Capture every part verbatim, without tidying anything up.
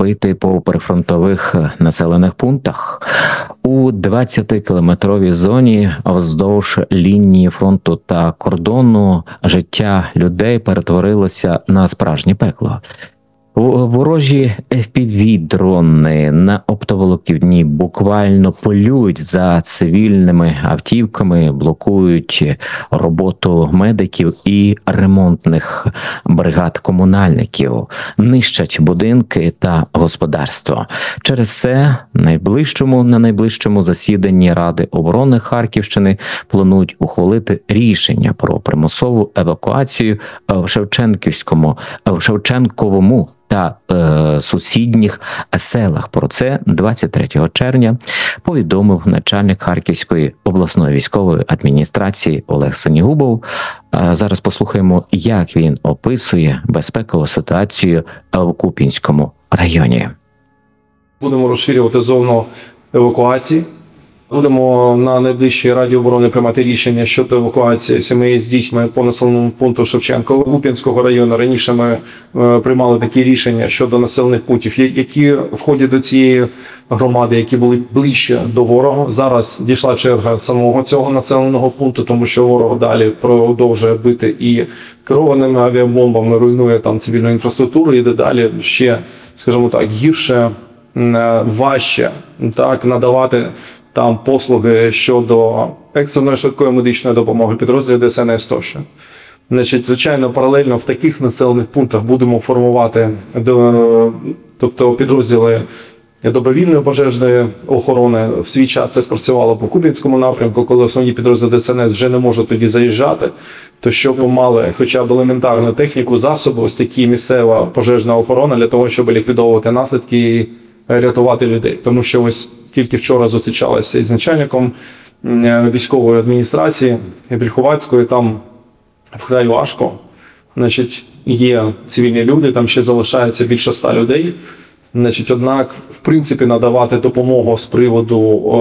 бити по прифронтових населених пунктах. У двадцятикілометровій зоні вздовж лінії фронту та кордону життя людей перетворилося на справжнє пекло. Ворожі еф пі ві-дрони на оптоволокні буквально полюють за цивільними автівками, блокують роботу медиків і ремонтних бригад комунальників, нищать будинки та господарство. Через це найближчому, на найближчому засіданні Ради оборони Харківщини планують ухвалити рішення про примусову евакуацію в Шевченківському, в Шевченковому та е, сусідніх селах. Про це двадцять третього червня повідомив начальник Харківської обласної військової адміністрації Олег Синігубов. Е, зараз послухаємо, як він описує безпекову ситуацію в Куп'янському районі. Будемо розширювати зону евакуації. Будемо на найближчій Раді оборони приймати рішення щодо евакуації сімей з дітьми по населеному пункту Шевченкового Куп'янського району. Раніше ми е, приймали такі рішення щодо населених пунктів, які входять до цієї громади, які були ближче до ворога. Зараз дійшла черга самого цього населеного пункту, тому що ворог далі продовжує бити і керованими авіабомбами, руйнує там цивільну інфраструктуру, і дедалі ще, скажімо так, гірше, е, важче так надавати там послуги щодо екстреної швидкої медичної допомоги, підрозділів де ес ен ес тощо. Значить, звичайно, паралельно в таких населених пунктах будемо формувати тобто підрозділи добровільної пожежної охорони. В свій час це спрацювало по Куп'янському напрямку, коли основні підрозділи де ес ен ес вже не можуть тоді заїжджати, то щоб мали хоча б елементарну техніку, засоби, ось такі місцева пожежна охорона для того, щоб ліквідовувати наслідки і рятувати людей. Тому що ось тільки вчора зустрічалася із начальником військової адміністрації Вільховацької, там вкрай важко. Значить, є цивільні люди, там ще залишається більше ста людей. Значить, однак, в принципі, надавати допомогу з приводу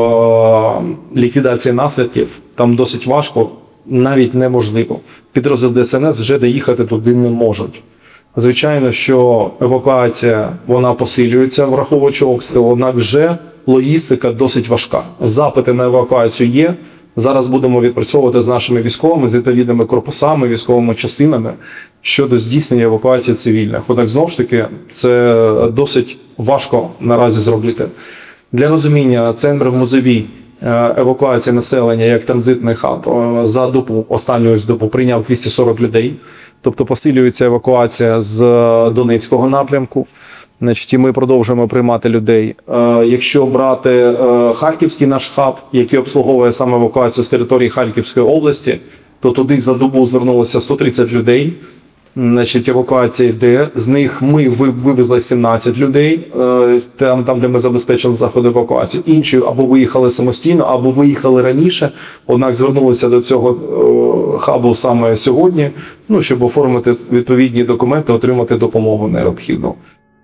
е ліквідації наслідків там досить важко, навіть неможливо. Підрозділ де ес ен ес вже доїхати туди не можуть. Звичайно, що евакуація, вона посилюється, враховуючи обстріл, однак вже логістика досить важка. Запити на евакуацію є. Зараз будемо відпрацьовувати з нашими військовими, з відповідними корпусами, військовими частинами щодо здійснення евакуації цивільних. Однак, знову ж таки, це досить важко наразі зробити. Для розуміння, центр в Мозовій евакуація населення як транзитний хаб за добу, останню добу прийняв двісті сорок людей. Тобто посилюється евакуація з Донецького напрямку. Значить, і ми продовжуємо приймати людей. Якщо брати Харківський наш хаб, який обслуговує саме евакуацію з території Харківської області, то туди за добу звернулося сто тридцять людей. Значить, евакуація йде. З них ми вивезли сімнадцять людей, там, там де ми забезпечили заходи евакуації. Інші або виїхали самостійно, або виїхали раніше, однак звернулися до цього хабу саме сьогодні, ну, щоб оформити відповідні документи, отримати допомогу необхідну.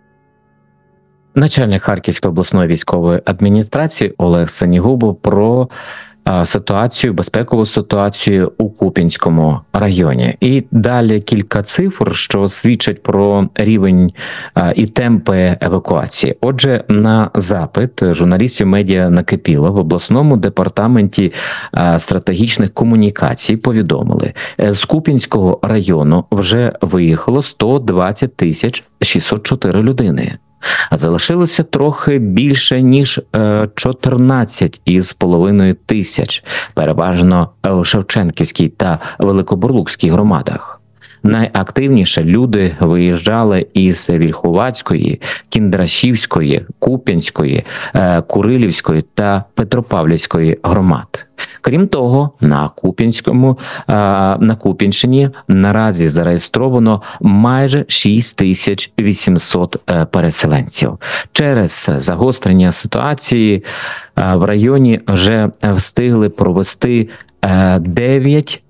Начальник Харківської обласної військової адміністрації Олег Синігубов про ситуацію, безпекову ситуацію у Куп'янському районі. І далі кілька цифр, що свідчать про рівень і темпи евакуації. Отже, на запит журналістів медіа накипіло в обласному департаменті стратегічних комунікацій повідомили, з Куп'янського району вже виїхало сто двадцять тисяч шістсот чотири людини. А залишилося трохи більше, ніж чотирнадцять із половиною тисяч, переважно в Шевченківській та Великобурлукській громадах. Найактивніше люди виїжджали із Вільховацької, Кіндрашівської, Куп'янської, Курилівської та Петропавлівської громад. Крім того, на Куп'янському, на Куп'янщині наразі зареєстровано майже шість тисяч вісімсот переселенців. Через загострення ситуації в районі вже встигли провести дев'ять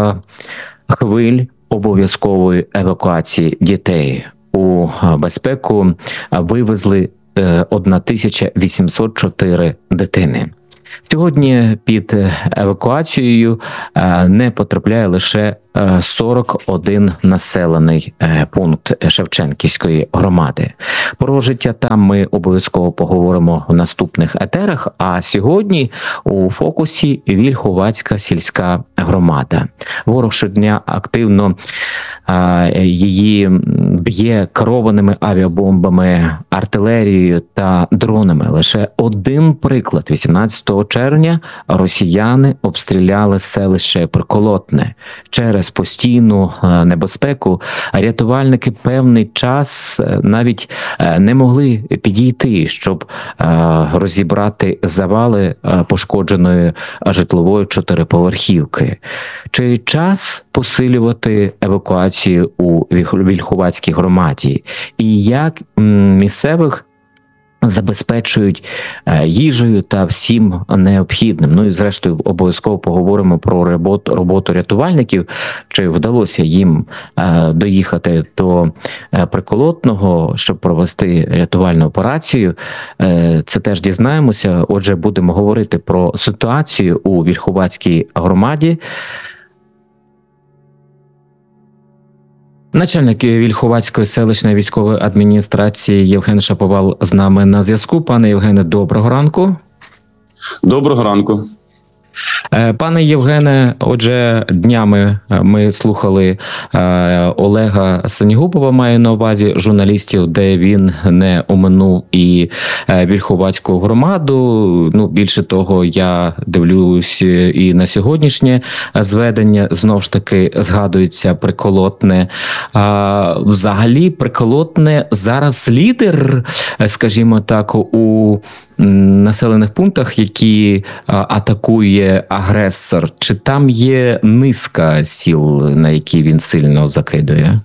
хвиль обов'язкової евакуації дітей. У безпеку вивезли тисяча вісімсот чотири дитини. Сьогодні під евакуацією не потрапляє лише сорок один населений пункт Шевченківської громади. Про життя там ми обов'язково поговоримо в наступних етерах, а сьогодні у фокусі Вільховацька сільська громада. Ворог щодня активно її б'є керованими авіабомбами, артилерією та дронами. Лише один приклад. вісімнадцятого червня росіяни обстріляли селище Приколотне. Через постійну небезпеку рятувальники певний час навіть не могли підійти, щоб розібрати завали пошкодженої житлової чотириповерхівки. Чи час посилювати евакуацію у Вільховацькій громаді? І як місцевих забезпечують їжею та всім необхідним? Ну і зрештою обов'язково поговоримо про роботу, роботу рятувальників, чи вдалося їм доїхати до Приколотного, щоб провести рятувальну операцію. Це теж дізнаємося. Отже, будемо говорити про ситуацію у Вільховацькій громаді. Начальник Вільховацької селищної військової адміністрації Євген Шаповал з нами на зв'язку. Пане Євгене, доброго ранку. Доброго ранку. Пане Євгене, отже, днями ми слухали Олега Сенігубова, маю на увазі, журналістів, де він не оминув і Вільховацьку громаду. Ну, більше того, я дивлюсь і на сьогоднішнє зведення, знов ж таки згадується Приколотне. А, взагалі, Приколотне зараз лідер, скажімо так, у населених пунктах, які атакує агресор, чи там є низка сіл, на які він сильно закидує?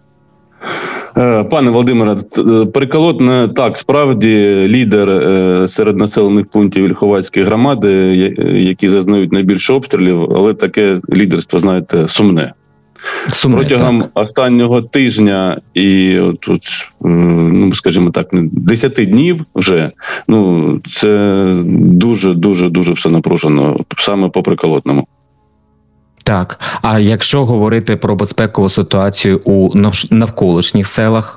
Пане Володимире, Приколотне, так, справді лідер серед населених пунктів Вільховацької громади, які зазнають найбільше обстрілів, але таке лідерство, знаєте, сумне. Сумне, протягом так. останнього тижня і от, от, ну, скажімо так, десяти днів вже, ну, це дуже-дуже-дуже все напружено, саме по Приколотному. Так, а якщо говорити про безпекову ситуацію у навколишніх селах?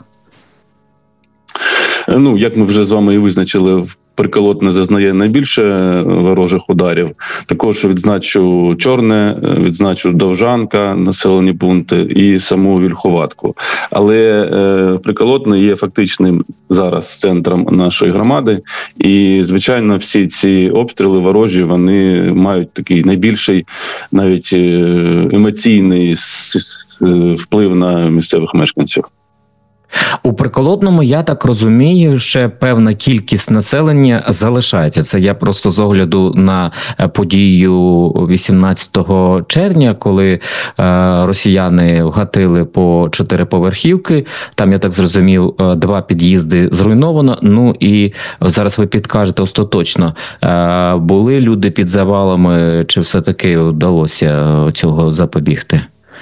Ну, як ми вже з вами і визначили, Приколотне зазнає найбільше ворожих ударів. Також відзначу Чорне, відзначу Довжанка, населені пункти, і саму Вільховатку. Але е, Приколотне є фактичним зараз центром нашої громади. І, звичайно, всі ці обстріли ворожі, вони мають такий найбільший, навіть емоційний вплив на місцевих мешканців. У Приколотному, я так розумію, ще певна кількість населення залишається. Це я просто з огляду на подію вісімнадцятого червня, коли е, росіяни вгатили по чотириповерхівки. Там, я так зрозумів, два під'їзди зруйновано. Ну і зараз ви підкажете остаточно, е, були люди під завалами, чи все-таки вдалося цього запобігти?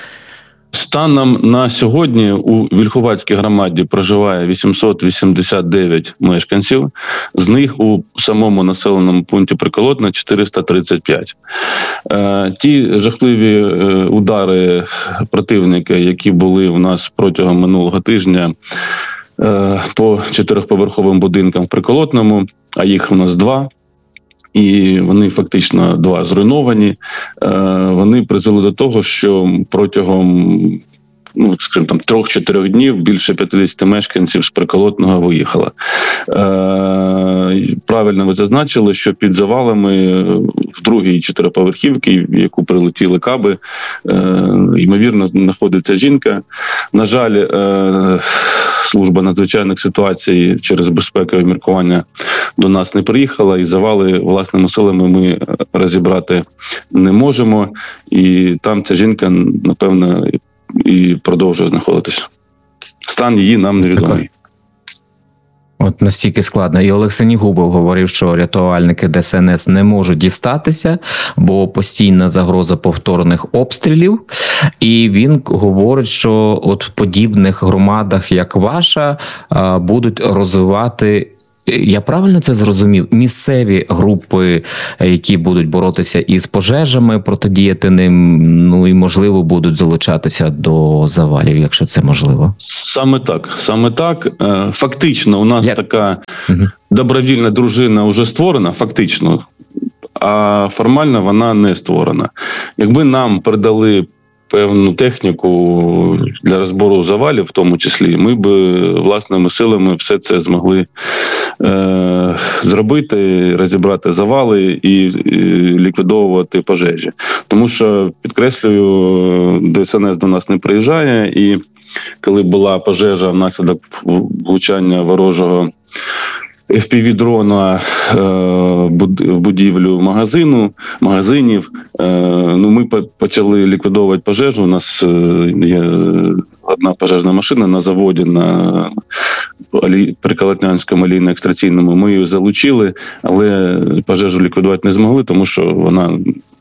Станом на сьогодні у Вільховацькій громаді проживає вісімсот вісімдесят дев'ять мешканців, з них у самому населеному пункті Приколотне чотириста тридцять п'ять. Е, ті жахливі е, удари противника, які були у нас протягом минулого тижня е, по чотириповерховим будинкам в Приколотному, а їх у нас два, і вони фактично два зруйновані, вони призвели до того, що протягом, ну, скажімо, там трьох-чотирьох днів більше п'ятдесят мешканців з Приколотного виїхало. Правильно ви зазначили, що під завалами в другій чотириповерхівці, в яку прилетіли каби, ймовірно, знаходиться жінка. На жаль, служба надзвичайних ситуацій через безпекове міркування до нас не приїхала, і завали власними силами ми розібрати не можемо. І там ця жінка, напевно, і продовжує знаходитися. Стан її нам невідомий. От настільки складно. І Олег Сенігубов говорив, що рятувальники Де Ес Ен Ес не можуть дістатися, бо постійна загроза повторних обстрілів. І він говорить, що от в подібних громадах, як ваша, будуть розвивати я правильно це зрозумів? Місцеві групи, які будуть боротися із пожежами, протидіяти ним, ну і, можливо, будуть залучатися до завалів, якщо це можливо. Саме так. Саме так. Е, Фактично, у нас Я- така Мгм. добровільна дружина вже створена, фактично, а формально вона не створена. Якби нам передали певну техніку для розбору завалів, в тому числі, ми б власними силами все це змогли е, зробити, розібрати завали і, і ліквідовувати пожежі. Тому що, підкреслюю, ДСНС до нас не приїжджає, і коли була пожежа внаслідок влучання ворожого еф пі ві-дрона е, буд- в будівлю магазину, магазинів. Е, ну, ми по- почали ліквідовувати пожежу. У нас е, є одна пожежна машина на заводі на Алі- Приколотнянському олійно-екстракційному. Ми її залучили, але пожежу ліквідувати не змогли, тому що вона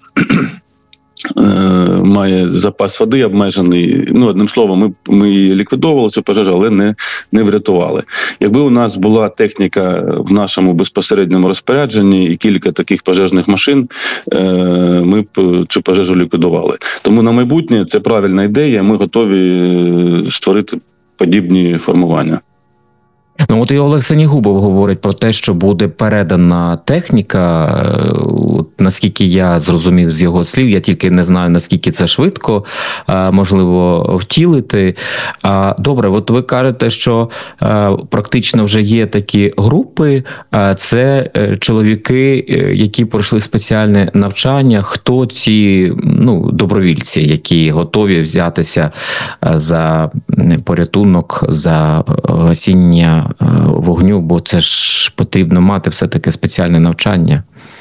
е, має запас води обмежений. Ну, одним словом, ми, ми її ліквідовували цю пожежу, але не, не врятували. Якби у нас була техніка в нашому безпосередньому розпорядженні і кілька таких пожежних машин, е, ми б цю пожежу ліквідували. Тому на майбутнє це правильна ідея, ми готові е, створити подібні формування. Ну, от і Олег Сенігубов говорить про те, що буде передана техніка. Е, от, наскільки я зрозумів з його слів, я тільки не знаю, наскільки це швидко е, можливо втілити. А, добре, от ви кажете, що е, практично вже є такі групи, а це е, чоловіки, е, які пройшли спеціальне навчання. Хто ці, ну, добровільці, які готові взятися е, за порятунок, за гасіння е, вогню, бо це ж потрібно мати все-таки спеціальне навчання.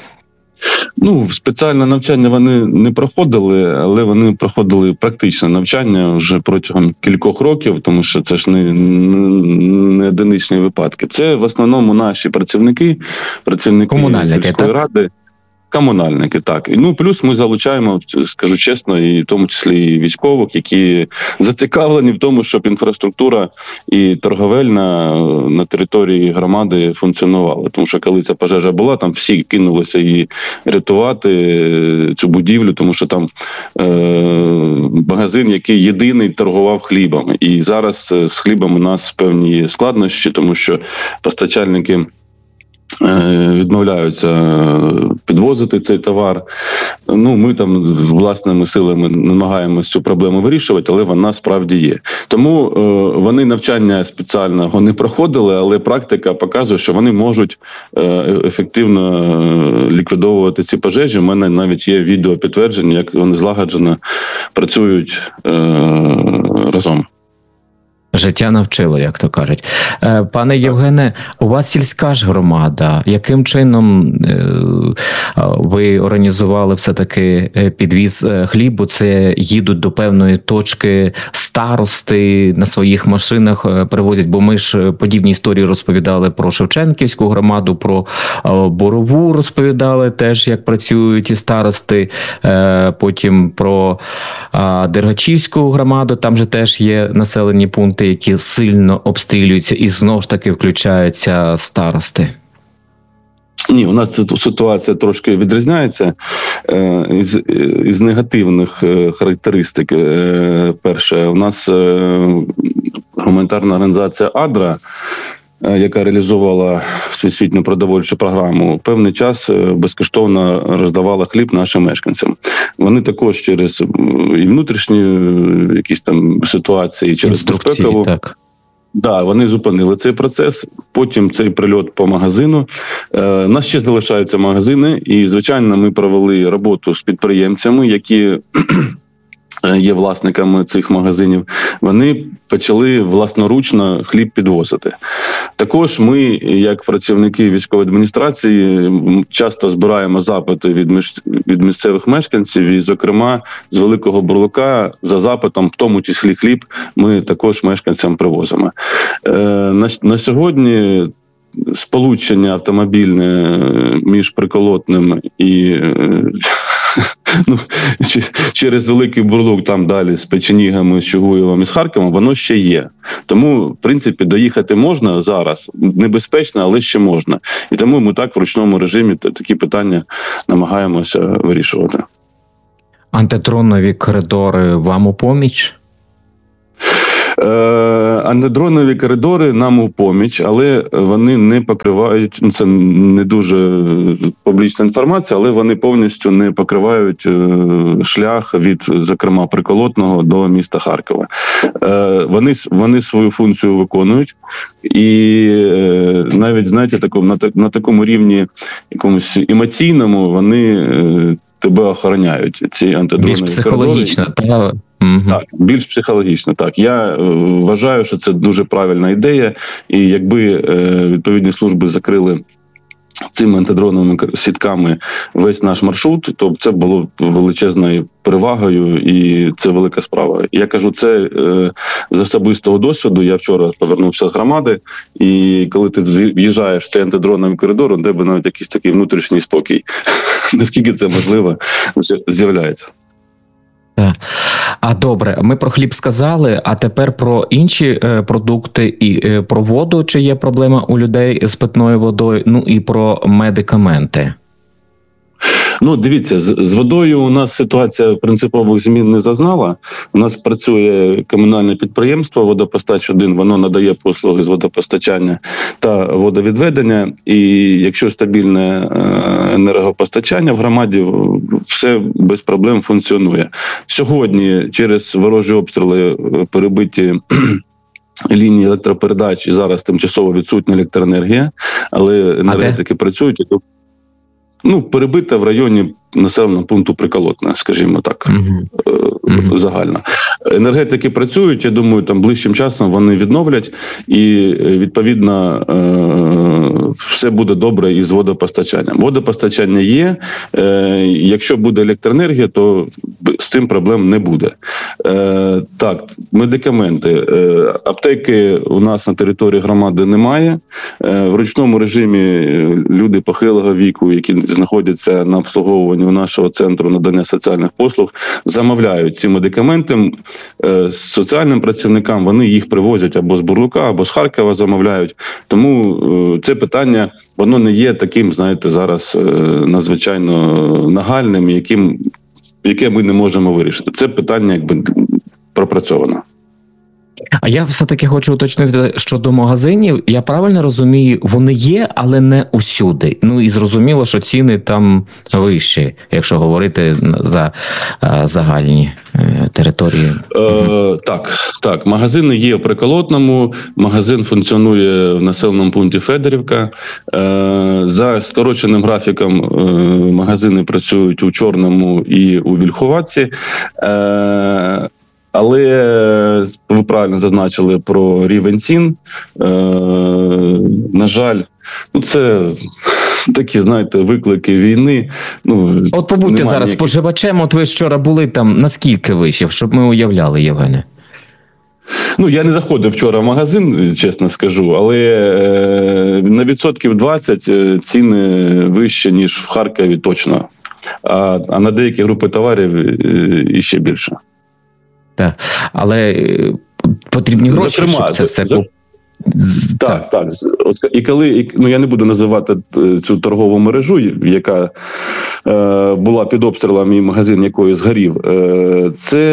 Ну, спеціальне навчання вони не проходили, але вони проходили практичне навчання вже протягом кількох років, тому що це ж не, не одиничні випадки. Це в основному наші працівники, працівники Комунальники, сільської так? ради. Комунальники, так. І, ну, плюс ми залучаємо, скажу чесно, і в тому числі і військових, які зацікавлені в тому, щоб інфраструктура і торговельна на території громади функціонувала. Тому що коли ця пожежа була, там всі кинулися її рятувати, цю будівлю, тому що там е- магазин, який єдиний торгував хлібом. І зараз з хлібом у нас певні складнощі, тому що постачальники відмовляються підвозити цей товар. Ну, ми там власними силами намагаємося цю проблему вирішувати, але вона справді є. Тому е, вони навчання спеціального не проходили, але практика показує, що вони можуть е, ефективно ліквідовувати ці пожежі. У мене навіть є відео підтвердження, як вони злагоджено працюють е, разом. Життя навчило, як то кажуть. Пане Євгене, у вас сільська ж громада. Яким чином ви організували все-таки підвіз хлібу? Це їдуть до певної точки старости на своїх машинах привозять? Бо ми ж подібні історії розповідали про Шевченківську громаду, про Борову розповідали теж, як працюють і старости. Потім про Дергачівську громаду, там же теж є населені пункти, які сильно обстрілюються, і знову ж таки включаються старости. Ні, у нас ця ситуація трошки відрізняється. Із, із негативних характеристик. Перше, у нас гуманітарна організація «Адра», яка реалізувала всесвітню продовольчу програму, певний час безкоштовно роздавала хліб нашим мешканцям. Вони також через і внутрішні якісь там ситуації, через безпекову. Так. Да, вони зупинили цей процес. Потім цей прильот по магазину. Е, у нас ще залишаються магазини, і, звичайно, ми провели роботу з підприємцями, які є власниками цих магазинів. Вони почали власноручно хліб підвозити. Також ми, як працівники військової адміністрації, часто збираємо запити від, між... від місцевих мешканців, і, зокрема, з Великого Бурлака за запитом, в тому числі хліб, ми також мешканцям привозимо. Е, на, на сьогодні сполучення автомобільне між Приколотним і ну, через Великий Бурлук, там далі з Печенігами, з Чугуєвом і з Харковом, воно ще є. Тому, в принципі, доїхати можна зараз, небезпечно, але ще можна. І тому ми так в ручному режимі такі питання намагаємося вирішувати. Антидронові коридори вам у поміч? Е, антидронові коридори нам у поміч, але вони не покривають, це не дуже публічна інформація, але вони повністю не покривають шлях від, зокрема, Приколотного до міста Харкова. Е, вони, вони свою функцію виконують, і навіть, знаєте, такому, на, на такому рівні якомусь емоційному вони тебе охороняють, ці антидронові Більш психологічно, коридори. Та... Угу. Так, більш психологічно, так. Я е, вважаю, що це дуже правильна ідея, і якби е, відповідні служби закрили цими антидроновими сітками весь наш маршрут, то це було величезною перевагою, і це велика справа. Я кажу це е, з особистого досвіду. Я вчора повернувся з громади, і коли ти в'їжджаєш в цей антидроновий коридор, у тебе навіть якийсь такий внутрішній спокій. Наскільки це можливо, з'являється. А добре, ми про хліб сказали, а тепер про інші е, продукти і е, про воду, чи є проблема у людей з питною водою, ну і про медикаменти. Ну, дивіться, з, з водою у нас ситуація принципових змін не зазнала. У нас працює комунальне підприємство «Водопостач один», воно надає послуги з водопостачання та водовідведення. І якщо стабільне енергопостачання в громаді, все без проблем функціонує. Сьогодні через ворожі обстріли перебиті лінії електропередач і зараз тимчасово відсутня електроенергія, але енергетики працюють. Ну, перебита в районі населеного пункту Приколотне, скажімо так, mm-hmm. загально. Енергетики працюють, я думаю, там ближчим часом вони відновлять, і, відповідно, все буде добре із водопостачанням. Водопостачання є, якщо буде електроенергія, то з цим проблем не буде. Так, медикаменти. Аптеки у нас на території громади немає. В ручному режимі люди похилого віку, які знаходяться на обслуговуванні у нашого центру надання соціальних послуг, замовляють ці медикаменти з соціальним працівникам, вони їх привозять або з Бурлука, або з Харкова замовляють. Тому це питання, воно не є таким, знаєте, зараз надзвичайно нагальним, яким, яке ми не можемо вирішити. Це питання якби пропрацьовано. А я все-таки хочу уточнити щодо магазинів. Я правильно розумію, вони є, але не усюди. Ну і зрозуміло, що ціни там вищі, якщо говорити за е, загальні е, території. Е, так, так. Магазини є в Приколотному, магазин функціонує в населеному пункті Федорівка. Е, за скороченим графіком е, магазини працюють у Чорному і у Вільховатці. Е, Але ви правильно зазначили про рівень цін. Е, на жаль, ну це такі, знаєте, виклики війни. Ну, от побудьте зараз ніяких... споживачем, от ви вчора були там, наскільки вище, щоб ми уявляли, Євгене? Ну, я не заходив вчора в магазин, чесно скажу, але е, на відсотків двадцять ціни вищі, ніж в Харкові точно. А, а на деякі групи товарів е, іще більше. Так, але потрібні гроші, Зокрема, щоб це все... За... Так, так. так. От, і коли, і, ну я не буду називати цю торгову мережу, яка е, була під обстрілом і магазин якої згорів, е,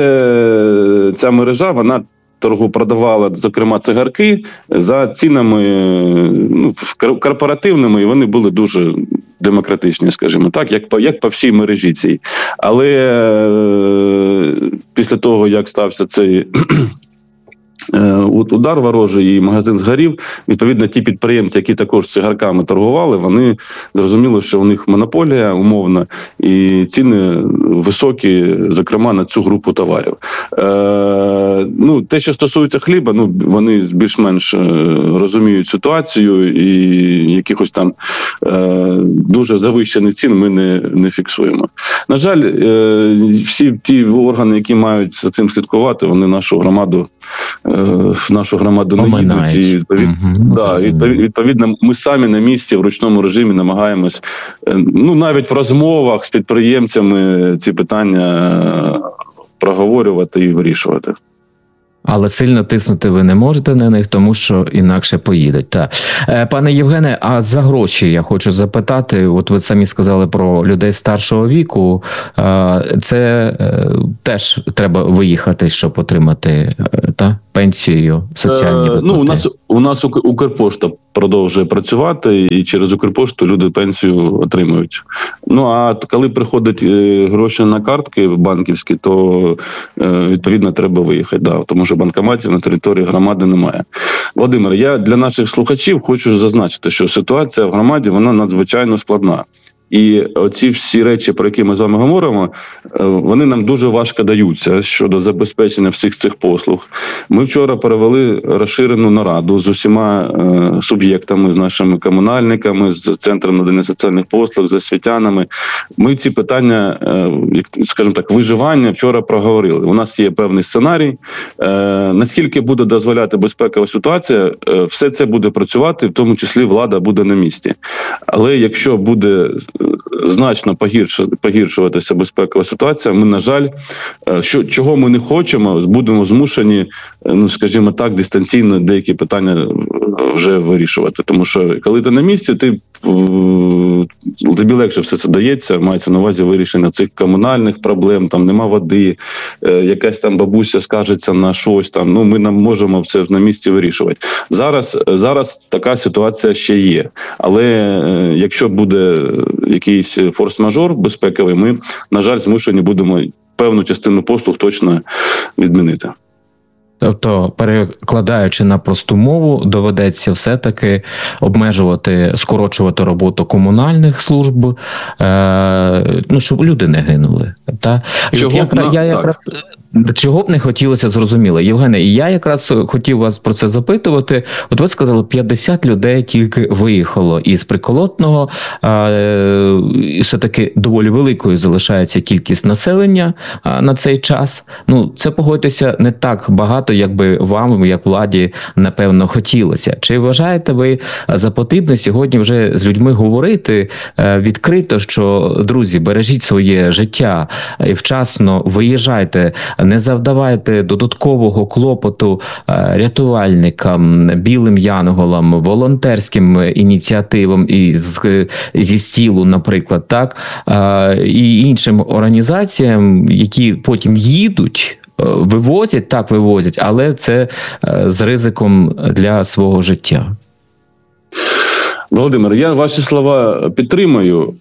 це, ця мережа, вона торгу продавала, зокрема, цигарки за цінами ну, корпоративними, і вони були дуже демократичні, скажімо так, як по, як по всій мережі цій. Але е, після того, як стався цей удар ворожий і магазин згорів, відповідно, ті підприємці, які також цигарками торгували, вони зрозуміли, що у них монополія умовна і ціни високі, зокрема, на цю групу товарів. Е, ну, те, що стосується хліба, ну, вони більш-менш розуміють ситуацію і якихось там е, дуже завищених цін ми не, не фіксуємо. На жаль, е, всі ті органи, які мають за цим слідкувати, вони нашу громаду в нашу громаду не Оминають. їдуть. І, відповідно, Мгм, да, зрозуміло. відповідно, ми самі на місці в ручному режимі намагаємось, е, ну навіть в розмовах з підприємцями ці питання е, проговорювати і вирішувати. Але сильно тиснути ви не можете на них, тому що інакше поїдуть. Так. Е, Пане Євгене, а за гроші я хочу запитати. От ви самі сказали про людей старшого віку. Е, Це е, теж треба виїхати, щоб отримати е, та, пенсію, соціальні Е, виплати. Ну, у нас у нас Ук- Укрпошта продовжує працювати, і через Укрпошту люди пенсію отримують. Ну а коли приходять е, гроші на картки банківські, то е, відповідно треба виїхати. Да, тому що банкоматів на території громади немає. Володимир, я для наших слухачів хочу зазначити, що ситуація в громаді вона надзвичайно складна. І оці всі речі, про які ми з вами говоримо, е, вони нам дуже важко даються щодо забезпечення всіх цих послуг. Ми вчора перевели розширену нараду з усіма е, суб'єктами, з нашими комунальниками, з центром надання соціальних послуг, з освітянами. Ми ці питання, е, як, скажімо так, виживання вчора проговорили. У нас є певний сценарій. Е, наскільки буде дозволяти безпекова ситуація, е, все це буде працювати, в тому числі влада буде на місці. Але якщо буде значно погіршувати, погіршуватися безпекова ситуація, ми, на жаль, що, чого ми не хочемо, будемо змушені, ну, скажімо так, дистанційно деякі питання вже вирішувати. Тому що, коли ти на місці, ти тобі легше все це дається, мається на увазі вирішення цих комунальних проблем, там нема води, якась там бабуся скаржиться на щось, там, ну, ми нам можемо все на місці вирішувати. Зараз, зараз така ситуація ще є. Але якщо буде якийсь форс-мажор безпековий, ми, на жаль, змушені будемо певну частину послуг точно відмінити. Тобто, перекладаючи на просту мову, доведеться все-таки обмежувати, скорочувати роботу комунальних служб, е, ну, щоб люди не гинули. Та? Чого я, б на- я якраз, чого б не хотілося, зрозуміло. Євгене, і я якраз хотів вас про це запитувати. От ви сказали, п'ятдесят людей тільки виїхало із Приколотного, е, і все-таки доволі великою залишається кількість населення а, на цей час. Ну, це, погодьтеся, не так багато, як би вам, як владі, напевно, хотілося. Чи вважаєте ви за потрібне сьогодні вже з людьми говорити е, відкрито, що, друзі, бережіть своє життя і вчасно виїжджайте, не завдавайте додаткового клопоту е, рятувальникам, білим янголам, волонтерським ініціативам із, зі стілу, наприклад, так, е, і іншим організаціям, які потім їдуть, вивозять, так вивозять, але це з ризиком для свого життя. Володимир, я ваші слова підтримую.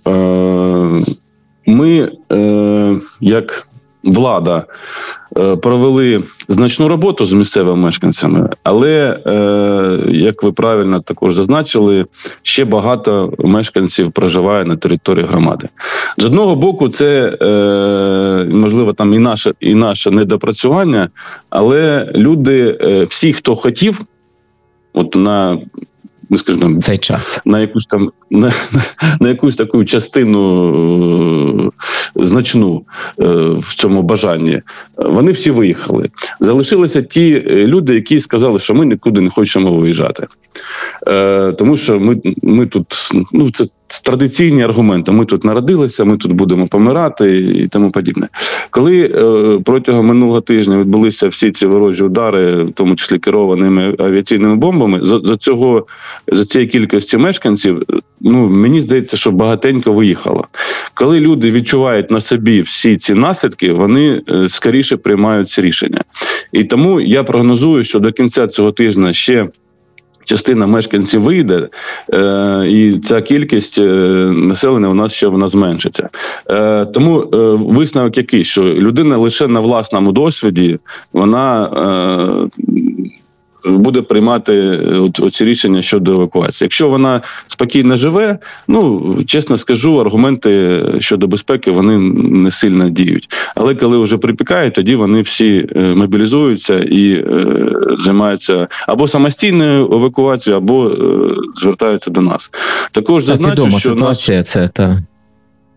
Ми, як влада, провели значну роботу з місцевими мешканцями, але, як ви правильно також зазначили, ще багато мешканців проживає на території громади. З одного боку, це, можливо, там і наше, і наше недопрацювання, але люди, всі, хто хотів, от на, ми скажімо, цей час на якусь там на, на якусь таку частину е, значну е, в цьому бажанні, вони всі виїхали. Залишилися ті люди, які сказали, що ми нікуди не хочемо виїжджати. Е, тому що ми, ми тут, ну, це традиційні аргументи. Ми тут народилися, ми тут будемо помирати і тому подібне. Коли е, протягом минулого тижня відбулися всі ці ворожі удари, в тому числі керованими авіаційними бомбами, за, за цього, за цієї кількості мешканців, ну, мені здається, що багатенько виїхало. Коли люди відчувають на собі всі ці наслідки, вони е, скоріше приймають ці рішення. І тому я прогнозую, що до кінця цього тижня ще частина мешканців вийде, е, і ця кількість е, населення у нас ще вона зменшиться. Е, тому е, висновок який, що людина лише на власному досвіді, вона е, буде приймати оці рішення щодо евакуації. Якщо вона спокійно живе, ну, чесно скажу, аргументи щодо безпеки, вони не сильно діють. Але коли вже припікає, тоді вони всі мобілізуються і е, займаються або самостійною евакуацією, або е, звертаються до нас. Також так, зазначу, відома що ситуація, наш... це та...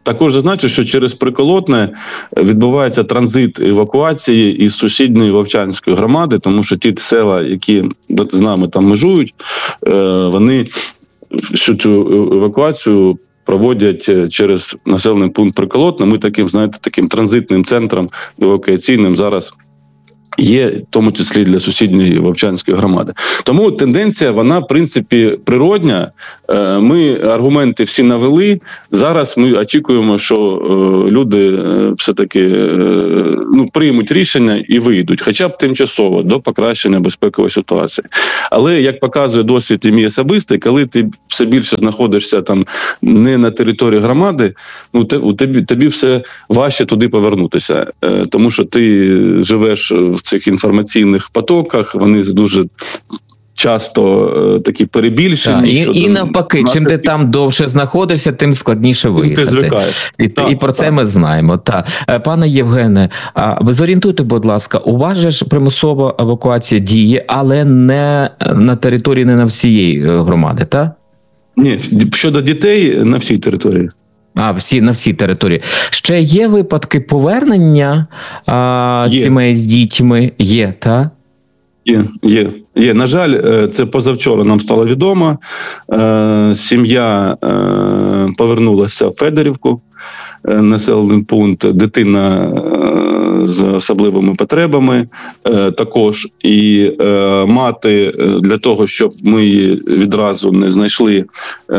Також зазначу, що через Приколотне відбувається транзит евакуації із сусідньої Вовчанської громади, тому що ті села, які з нами там межують, вони всю цю евакуацію проводять через населений пункт Приколотне. Ми таким, знаєте, таким транзитним центром евакуаційним зараз є, в тому числі для сусідньої Вовчанської громади. Тому тенденція, вона, в принципі, природня. Ми аргументи всі навели. Зараз ми очікуємо, що люди все-таки ну, приймуть рішення і вийдуть, хоча б тимчасово, до покращення безпекової ситуації. Але, як показує досвід і мій особистий, коли ти все більше знаходишся там не на території громади, ну, у тобі, тобі все важче туди повернутися. Тому що ти живеш в цих інформаційних потоках, вони дуже часто е, такі перебільшені. Так, і, і навпаки, чим ти там довше знаходишся, тим складніше виїхати. Ти звикаєш. І, так, і про це так. ми знаємо. Так. Пане Євгене, а ви зорієнтуйте, будь ласка, у вас же ж примусова евакуація діє, але не на території, не на всієї громади, так? Ні, щодо дітей на всій території. А, всі, на всій території. Ще є випадки повернення а, Є. сімей з дітьми? Є, так? Є, є, є. На жаль, це позавчора нам стало відомо. Е, сім'я е, повернулася в Федорівку, е, населений пункт, дитина е, з особливими потребами е, також. І е, мати для того, щоб ми її відразу не знайшли, е,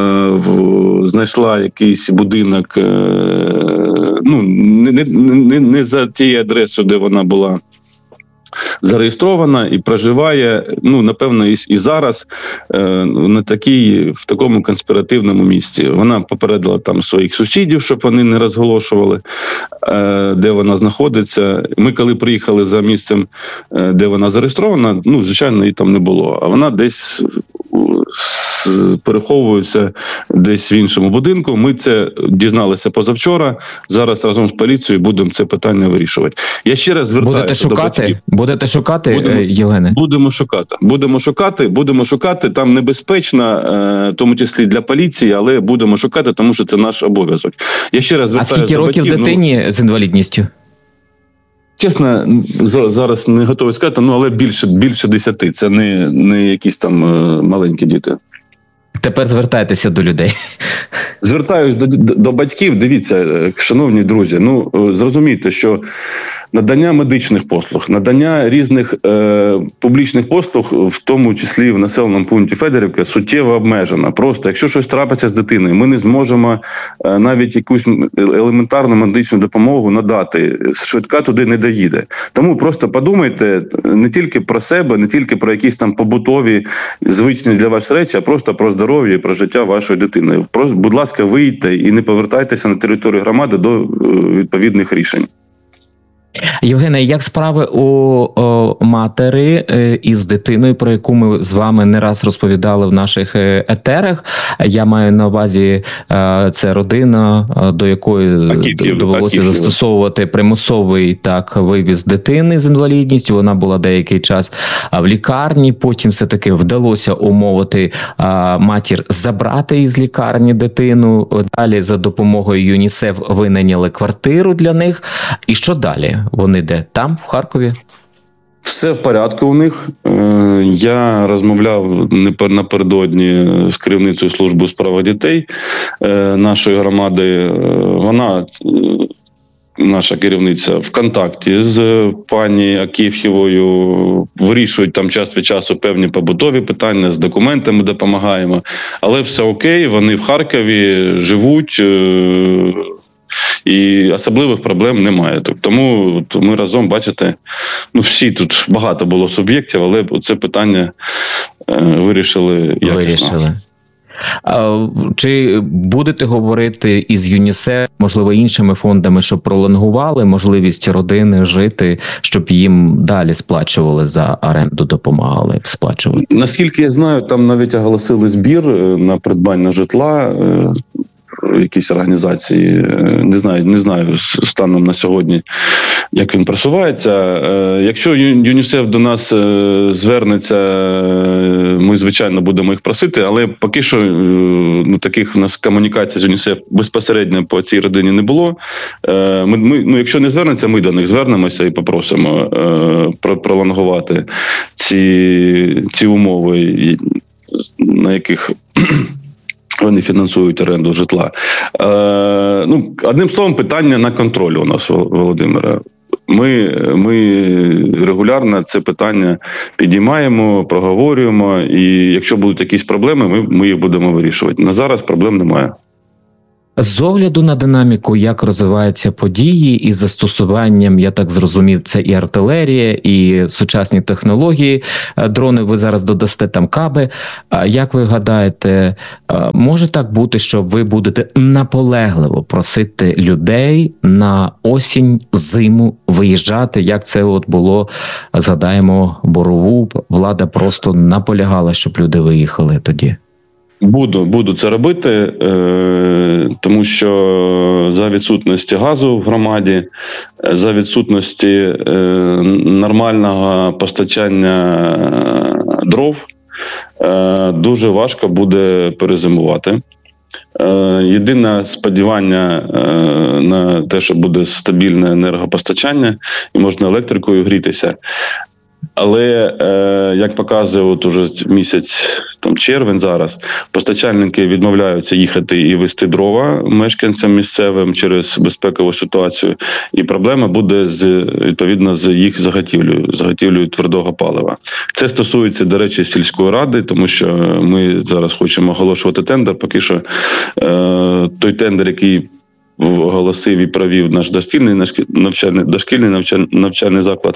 в, знайшла якийсь будинок, е, ну, не, не, не, не за тією адресою, де вона була зареєстрована і проживає, ну, напевно, і, і зараз е, на такій, в такому конспіративному місці. Вона попередила там своїх сусідів, щоб вони не розголошували, е, де вона знаходиться. Ми, коли приїхали за місцем, е, де вона зареєстрована, ну, звичайно, її там не було. А вона десь переховується десь в іншому будинку. Ми це дізналися позавчора. Зараз разом з поліцією будемо це питання вирішувати. Я ще раз звертаюся Будете шукати? до батьків. Будете шукати, Будемо, Євгене? Будемо шукати. Будемо шукати, будемо шукати. Там небезпечно, в тому числі для поліції, але будемо шукати, тому що це наш обов'язок. Я ще раз А звертаюся скільки до років батьків, дитині ну, з інвалідністю? Чесно, зараз не готовий сказати, ну, але більше, більше десяти. Це не, не якісь там маленькі діти. Тепер звертайтеся до людей. Звертаюсь до, до, до батьків. Дивіться, шановні друзі, ну, зрозумійте, що надання медичних послуг, надання різних е, публічних послуг, в тому числі в населеному пункті Федорівки, суттєво обмежено. Просто, якщо щось трапиться з дитиною, ми не зможемо е, навіть якусь елементарну медичну допомогу надати. Швидка туди не доїде. Тому просто подумайте не тільки про себе, не тільки про якісь там побутові, звичні для вас речі, а просто про здоров'я і про життя вашої дитини. Просто, будь ласка, вийдьте і не повертайтеся на територію громади до е, відповідних рішень. Євгене, як справи у о, матері е, із дитиною, про яку ми з вами не раз розповідали в наших е, етерах? Я маю на увазі, е, це родина, е, до якої Акіпів, довелося Акіпів. застосовувати примусовий так вивіз дитини з інвалідністю. Вона була деякий час в лікарні, потім все-таки вдалося умовити е, матір забрати із лікарні дитину. Далі за допомогою ЮНІСЕФ винайняли квартиру для них. І що далі? Вони де? Там, в Харкові? Все в порядку у них. Е, Я розмовляв напередодні з керівницею служби у справах дітей е, нашої громади. Е, Вона, е, наша керівниця, в контакті з пані Акіф'євою, вирішують там час від часу певні побутові питання, з документами допомагаємо. Але все окей, вони в Харкові живуть, е, і особливих проблем немає. Тому ми разом, бачите, ну всі тут багато було суб'єктів, але це питання е, вирішили якісно. Вирішили. А, чи будете говорити із ЮНІСЕФ, можливо, іншими фондами, щоб пролонгували можливість родини жити, щоб їм далі сплачували за оренду, допомагали сплачувати? Наскільки я знаю, там навіть оголосили збір на придбання житла. в якійсь організації. Не знаю, не знаю станом на сьогодні, як він просувається. Якщо ЮНІСЕФ до нас звернеться, ми, звичайно, будемо їх просити, але поки що ну, таких у нас комунікацій з ЮНІСЕФ безпосередньо по цій родині не було. Ми, ми, ну, якщо не звернеться, ми до них звернемося і попросимо е, пролонгувати ці, ці умови, на яких вони фінансують оренду житла. Е, ну, одним словом, питання на контролі у нас, Володимира. Ми, ми регулярно це питання підіймаємо, проговорюємо, і якщо будуть якісь проблеми, ми, ми їх будемо вирішувати. На зараз проблем немає. З огляду на динаміку, як розвиваються події, і застосуванням, я так зрозумів, це і артилерія, і сучасні технології, дрони, ви зараз додасте там каби. Як ви гадаєте, може так бути, що ви будете наполегливо просити людей на осінь, зиму виїжджати, як це от було, згадаємо, Борову, влада просто наполягала, щоб люди виїхали тоді? Буду, буду це робити, е, тому що за відсутності газу в громаді, за відсутності е, нормального постачання дров, е, дуже важко буде перезимувати. Е, єдине сподівання е, на те, що буде стабільне енергопостачання і можна електрикою грітися. Але, е, як показує от уже місяць, там, червень зараз, постачальники відмовляються їхати і везти дрова мешканцям місцевим через безпекову ситуацію. І проблема буде, з, відповідно, з їх заготівлею, заготівлею твердого палива. Це стосується, до речі, сільської ради, тому що ми зараз хочемо оголошувати тендер. Поки що е, той тендер, який оголосив і провів наш дошкільний навчальний, дошкільний навчальний, навчальний заклад,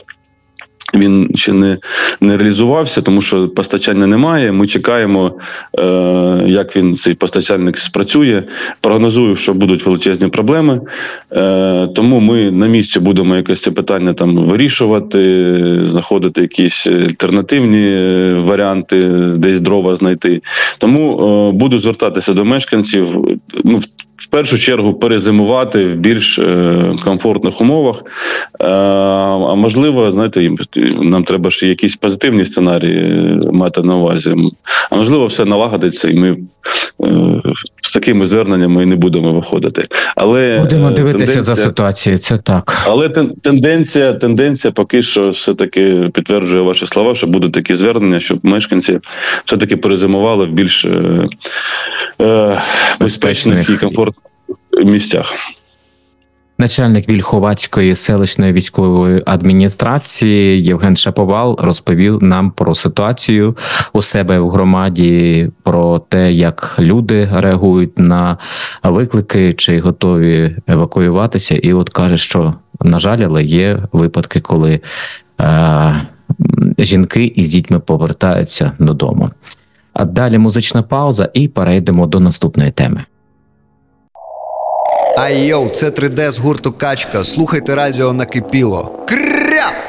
він ще не, не реалізувався, тому що постачання немає. Ми чекаємо, е, як він, цей постачальник, спрацює. Прогнозую, що будуть величезні проблеми. Е, тому ми на місці будемо якесь це питання там вирішувати, знаходити якісь альтернативні варіанти, десь дрова знайти. Тому е, буду звертатися до мешканців. Ну, в першу чергу перезимувати в більш е, комфортних умовах. Е, а можливо, знаєте, нам треба ще якісь позитивні сценарії мати на увазі. А можливо, все налагодиться, і ми е, з такими зверненнями не будемо виходити. Але будемо дивитися за ситуацією, це так. Але тенденція, тенденція поки що все-таки підтверджує ваші слова, що будуть такі звернення, щоб мешканці все-таки перезимували в більш е, е, безпечних і комфортних місцях. Начальник Вільховацької селищної військової адміністрації Євген Шаповал розповів нам про ситуацію у себе в громаді, про те, як люди реагують на виклики, чи готові евакуюватися. І от каже, що, на жаль, але є випадки, коли е, жінки із дітьми повертаються додому. А далі музична пауза і перейдемо до наступної теми. Ай йоу, це три де з гурту Качка. Слухайте радіо Накипіло. Кря!